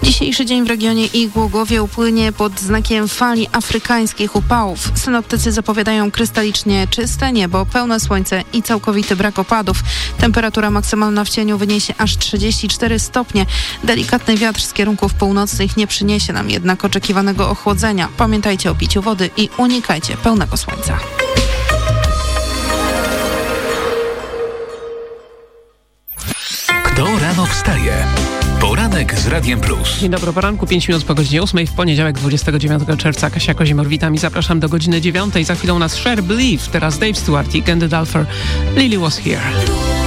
Dzisiejszy dzień w regionie i Głogowie upłynie pod znakiem fali afrykańskich upałów. Synoptycy zapowiadają krystalicznie czyste niebo, pełne słońce i całkowity brak opadów. Temperatura maksymalna w cieniu wyniesie aż 34 stopnie. Delikatny wiatr z kierunków północnych nie przyniesie nam jednak oczekiwanego ochłodzenia. Pamiętajcie o piciu wody i unikajcie pełnego słońca. Kto rano wstaje? Poranek z Radiem Plus. Dzień dobry, poranku, 5 minut po godzinie 8 w poniedziałek 29 czerwca. Kasia Kozimor, witam i zapraszam do godziny 9. Za chwilą nas Cher, Believe, teraz Dave Stewart i Candy Dulfer, Lily Was Here.